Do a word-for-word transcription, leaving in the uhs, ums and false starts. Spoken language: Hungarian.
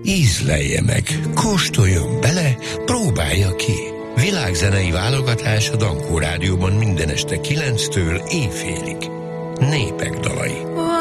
ízlelje meg, kóstoljon bele, próbálja ki. Világzenei válogatás a Dankó Rádióban minden este kilenctől éjfélig. Népek dalai.